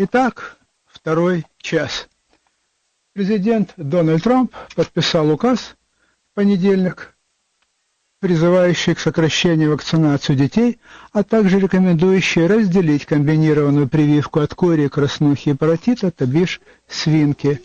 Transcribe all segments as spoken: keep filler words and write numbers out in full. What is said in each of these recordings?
Итак, второй час. Президент Дональд Трамп подписал указ в понедельник, призывающий к сокращению вакцинации детей, а также рекомендующий разделить комбинированную прививку от кори, краснухи и паротита, то бишь свинки.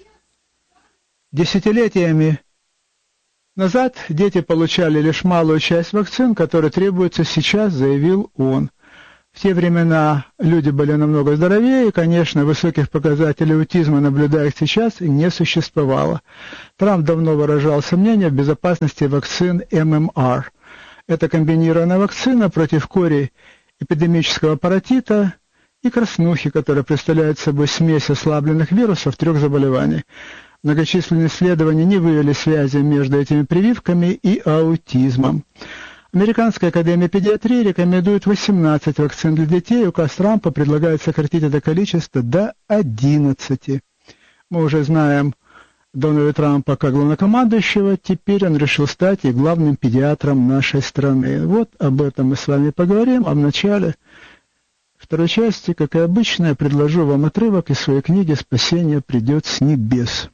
Десятилетиями назад дети получали лишь малую часть вакцин, которые требуются сейчас, заявил он. В те времена люди были намного здоровее, и, конечно, высоких показателей аутизма, наблюдаемых сейчас, не существовало. Трамп давно выражал сомнения в безопасности вакцин эм эм ар. Это комбинированная вакцина против кори, эпидемического паротита и краснухи, которая представляет собой смесь ослабленных вирусов трех заболеваний. Многочисленные исследования не выявили связи между этими прививками и аутизмом. Американская академия педиатрии рекомендует восемнадцать вакцин для детей, указ Трампа предлагает сократить это количество до одиннадцати. Мы уже знаем Дональда Трампа как главнокомандующего, теперь он решил стать и главным педиатром нашей страны. Вот об этом мы с вами поговорим, а в начале второй части, как и обычно, я предложу вам отрывок из своей книги «Спасение придет с небес».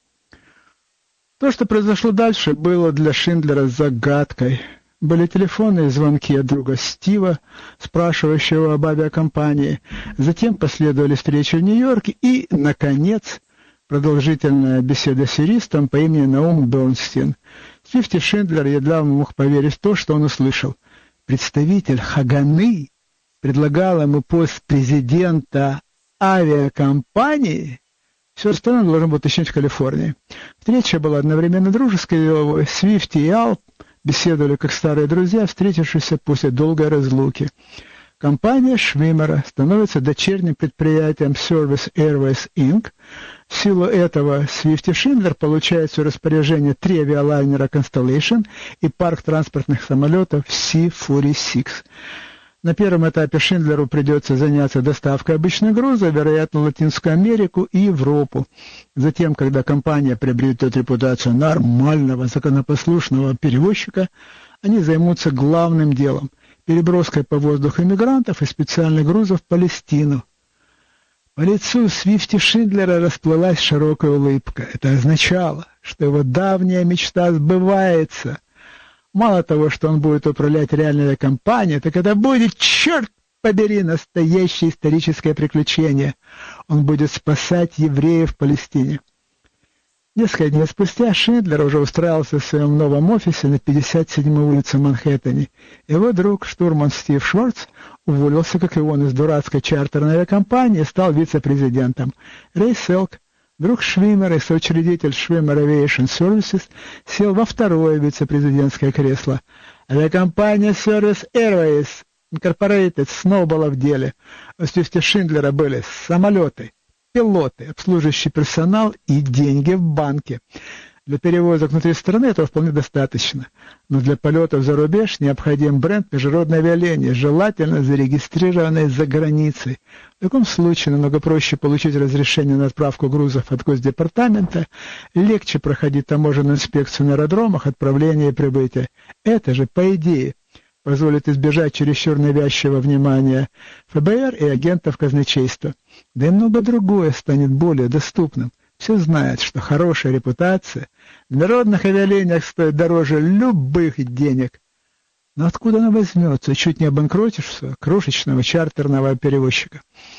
То, что произошло дальше, было для Шиндлера загадкой. Были телефонные звонки от друга Стива, спрашивающего об авиакомпании. Затем последовали встречи в Нью-Йорке и, наконец, продолжительная беседа с юристом по имени Наум Бернстин. Свифти Шиндлер едва мог поверить в то, что он услышал. Представитель Хаганы предлагал ему пост президента авиакомпании. Все остальное должно было уточнить в Калифорнии. Встреча была одновременно дружеской и деловой. Свифти и Ал беседовали как старые друзья, встретившиеся после долгой разлуки. Компания Швимера становится дочерним предприятием Service Airways инкорпорейтед. В силу этого Свифти Шиндлер получает в свое распоряжение три авиалайнера Constellation и парк транспортных самолетов си сорок шесть. На первом этапе Шиндлеру придется заняться доставкой обычных грузов, вероятно, в Латинскую Америку и Европу. Затем, когда компания приобретет репутацию нормального, законопослушного перевозчика, они займутся главным делом – переброской по воздуху иммигрантов и специальных грузов в Палестину. По лицу Свифти Шиндлера расплылась широкая улыбка. Это означало, что его давняя мечта сбывается. Мало того, что он будет управлять реальной компанией, так это будет, черт побери, настоящее историческое приключение. Он будет спасать евреев в Палестине. Несколько дней спустя Шиндлер уже устраивался в своем новом офисе на пятьдесят седьмой улице в Манхэттене. Его друг, штурман Стив Шварц, уволился, как и он, из дурацкой чартерной авиакомпании и стал вице-президентом. Рэй Селк, друг Швимера и соучредитель Швимер Aviation Services, сел во второе вице-президентское кресло. Авиакомпания Service Airways инкорпорейтед снова была в деле. У Свифти Шиндлера были самолеты, пилоты, обслуживающий персонал и деньги в банке. Для перевозок внутри страны этого вполне достаточно. Но для полетов за рубеж необходим бренд международной авиалинии, желательно зарегистрированный за границей. В таком случае намного проще получить разрешение на отправку грузов от Госдепартамента, легче проходить таможенную инспекцию на аэродромах, отправление и прибытие. Это же, по идее, позволит избежать чересчур навязчивого внимания эф бэ эр и агентов казначейства. Да и много другое станет более доступным. Все знают, что хорошая репутация в международных авиалиниях стоит дороже любых денег. Но откуда она возьмется, чуть не обанкротишься, крошечного чартерного перевозчика?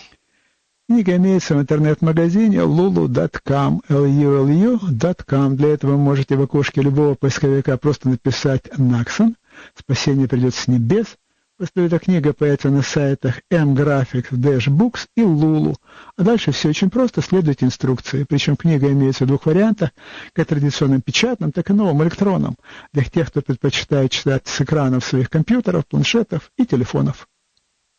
Книга имеется в интернет-магазине лулу точка ком, эл ю эл ю точка ком. Для этого вы можете в окошке любого поисковика просто написать «Наксон», «Спасение придет с небес». После эта книга появится на сайтах M-Graphics, Dash Books и Lulu. А дальше все очень просто, следуйте инструкции. Причем книга имеется в двух вариантах, как традиционном печатном, так и новом электронном, для тех, кто предпочитает читать с экранов своих компьютеров, планшетов и телефонов.